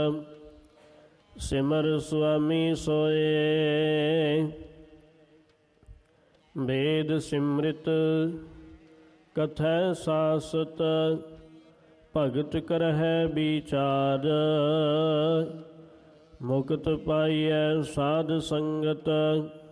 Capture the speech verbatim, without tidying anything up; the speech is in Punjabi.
ਸਿਮਰ ਸੁਆਮੀ ਸੋਏ। ਵੇਦ ਸਿਮ੍ਰਿਤ ਕਥੈ ਸਾਸਤ, ਭਗਤ ਕਰਹਿ ਵਿਚਾਰ। ਮੁਕਤ ਪਾਈਐ ਸਾਧ ਸੰਗਤ,